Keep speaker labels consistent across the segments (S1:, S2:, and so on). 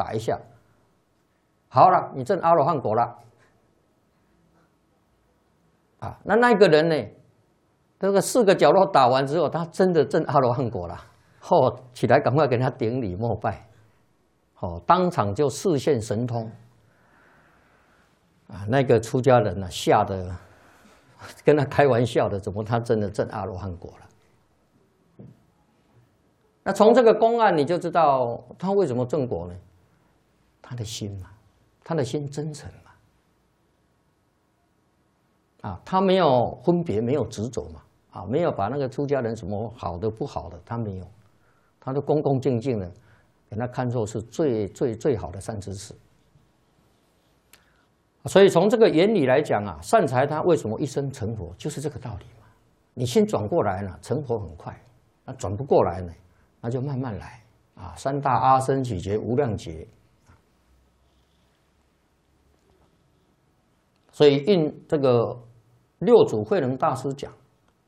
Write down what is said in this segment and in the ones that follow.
S1: 打一下，好了，你证阿罗汉果了。啊，那一个人呢，这个4个角落打完之后，他真的证阿罗汉果了。起来赶快给他顶礼膜拜，当场就视线神通。啊，那个出家人呢，吓得跟他开玩笑的，怎么他真的证阿罗汉果了？那从这个公案你就知道他为什么证果呢？他的心嘛，他的心真诚嘛，啊，他没有分别，没有执着嘛，啊，没有把那个出家人什么好的不好的，他没有，他都恭恭敬敬的，给他看作是最好的善知识。所以从这个原理来讲啊，善财他为什么一生成佛，就是这个道理嘛。你心转过来了，成佛很快；那转不过来呢，那就慢慢来啊。3大阿僧祇劫、无量劫。所以应这个六祖慧能大师讲：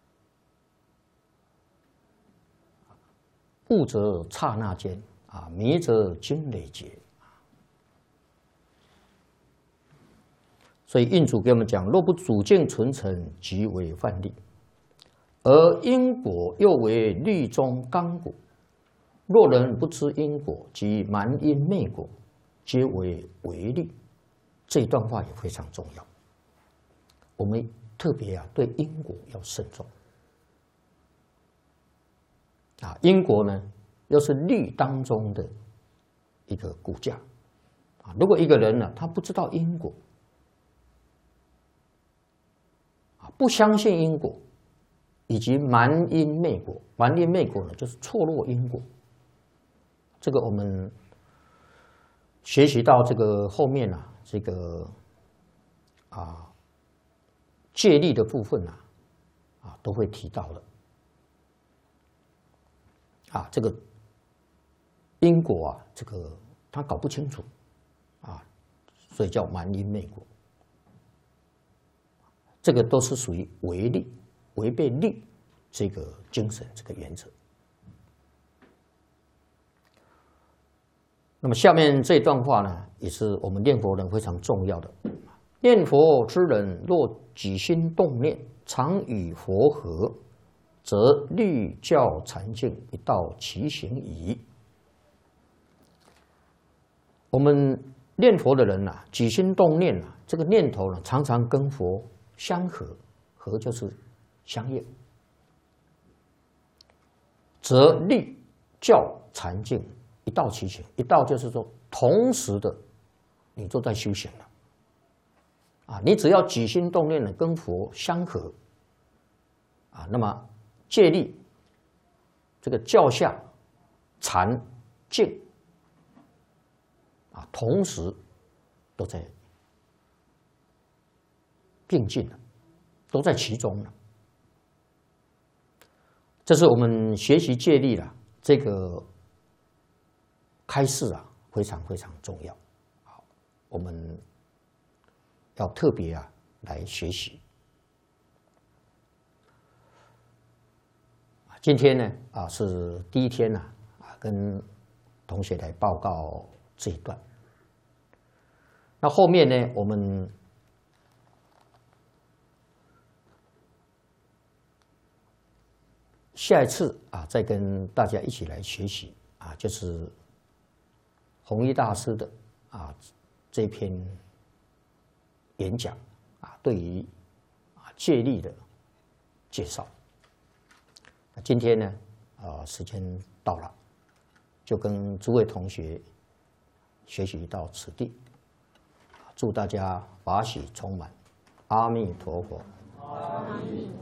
S1: 悟则刹那间，啊，迷则经累劫。所以印祖给我们讲：若不主见纯诚，即为范例；而因果又为律中纲果。若人不知因果，即蛮因昧果，皆为违律。这一段话也非常重要。我们特别对因果要慎重。啊，因果呢，又是律当中的一个骨架。啊，如果一个人呢，他不知道因果，不相信因果，以及蛮因昧果。蛮因昧果呢，就是错落因果。这个我们学习到这个后面啊，这个戒律的部分啊，都会提到的。啊，这个因果啊，这个他搞不清楚啊，所以叫蛮因昧果。这个都是属于违律、违背律这个精神、这个原则。那么下面这段话呢，也是我们念佛人非常重要的。念佛之人，若己心动念，常与佛合，则律教禅境一道齐行矣。我们念佛的人啊，己心动念啊，这个念头呢，常常跟佛相合，合就是相应，则律教禅境一道齐行。一道就是说，同时的，你都在修行了。啊，你只要己心动念的跟佛相合，啊，那么戒律、这个教下、禅、净，啊，同时都在并进了，都在其中了。这是我们学习戒律的这个开示啊，非常非常重要。好，我们要特别来学习。今天呢是第一天跟同学来报告这一段。那后面呢，我们下一次再跟大家一起来学习就是弘一大师的这篇演讲对于戒律的介绍。今天呢时间到了，就跟诸位同学学习到此地。祝大家法喜充满，阿弥陀佛。阿弥陀佛。